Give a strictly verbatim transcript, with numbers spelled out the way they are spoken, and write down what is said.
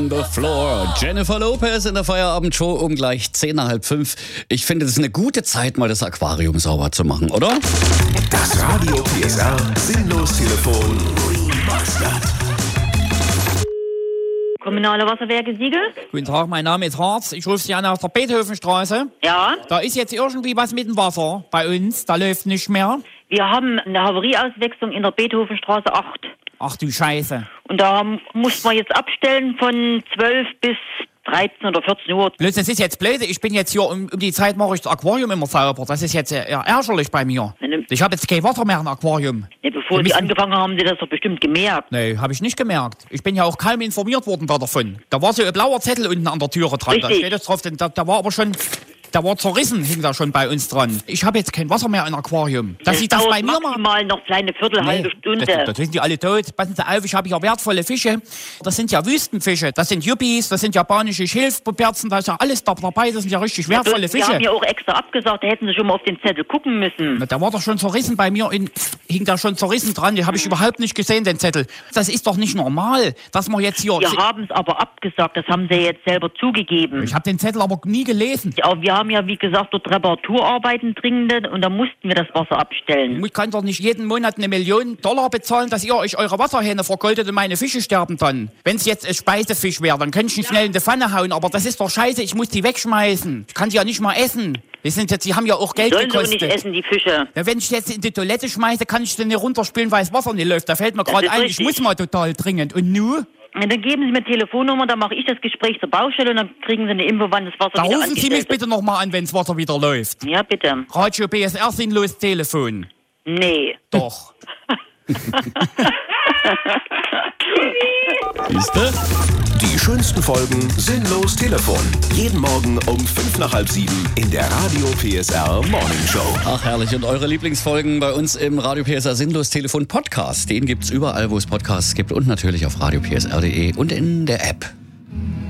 The Floor. Jennifer Lopez in der Feierabendshow um gleich zehn nach halb fünf. Ich finde, das ist eine gute Zeit, mal das Aquarium sauber zu machen, oder? Das Radio P S R Sinnlos-Telefon Remastered. Kommunale Wasserwerke Siegel? Guten Tag, mein Name ist Harz. Ich rufe Sie an aus der Beethovenstraße. Ja? Da ist jetzt irgendwie was mit dem Wasser bei uns. Da läuft nicht mehr. Wir haben eine Havarieauswechslung in der Beethovenstraße acht. Ach du Scheiße. Und da muss man jetzt abstellen von zwölf bis dreizehn oder vierzehn Uhr. Bloß, das ist jetzt blöd. Ich bin jetzt hier, um, um die Zeit mache ich das Aquarium immer sauber. Das ist jetzt eher ärgerlich bei mir. Ne, Ich habe jetzt kein Wasser mehr im Aquarium. ne, bevor Wir Sie müssen- angefangen haben, haben Sie das doch bestimmt gemerkt. Nee, habe ich nicht gemerkt. Ich bin ja auch kaum informiert worden da davon. Da war so ein blauer Zettel unten an der Türe dran. Da Richtig. steht es drauf. Da, da war aber schon... Da war zerrissen, hing da schon bei uns dran. Ich habe jetzt kein Wasser mehr im Aquarium. Dass Sie das dauert bei mir machen... maximal noch eine Viertel, halbe Stunde. Das, das sind die alle tot. Passen Sie auf, ich habe ja wertvolle Fische. Das sind ja Wüstenfische. Das sind Yuppies, das sind japanische Schilfberzen. Da ist ja alles da dabei. Das sind ja richtig wertvolle Wir haben Fische. ja auch extra abgesagt, da hätten Sie schon mal auf den Zettel gucken müssen. Na, der war doch schon zerrissen bei mir. In, hing da schon zerrissen dran. Den habe ich überhaupt nicht gesehen, den Zettel. Das ist doch nicht normal, dass man jetzt hier... Wir haben es aber abgesagt, das haben Sie jetzt selber zugegeben. Ich habe den Zettel aber nie gelesen. Ja, wir haben ja, wie gesagt, dort Reparaturarbeiten dringende und da mussten wir das Wasser abstellen. Ich kann doch nicht jeden Monat eine Million Dollar bezahlen, dass ihr euch eure Wasserhähne vergoldet und meine Fische sterben dann. Wenn es jetzt ein Speisefisch wäre, dann könnte ich ihn schnell in die Pfanne hauen, aber das ist doch scheiße, ich muss die wegschmeißen. Ich kann die ja nicht mal essen. Die, sind jetzt, die haben ja auch Geld Sollen Sie auch gekostet. nicht essen, die Fische. Ja, wenn ich jetzt in die Toilette schmeiße, kann ich den nicht runterspülen, weil das Wasser nicht läuft. Da fällt mir Das gerade ist ein, richtig. ich muss mal total dringend. Und nu? Ja, dann geben Sie mir Telefonnummer, dann mache ich das Gespräch zur Baustelle und dann kriegen Sie eine Info, wann das Wasser Da wieder rufen Sie angestellt mich ist. bitte nochmal an, wenn das Wasser wieder läuft. Ja, bitte. Radio P S R sinnlos Telefon. Nee. Doch. Siehste? Die schönsten Folgen Sinnlos Telefon. Jeden Morgen um fünf nach halb sieben in der Radio P S R Morning Show. Ach, herrlich. Und eure Lieblingsfolgen bei uns im Radio P S R Sinnlos-Telefon-Podcast. Den gibt's überall, wo es Podcasts gibt und natürlich auf radio p s r punkt d e und in der App.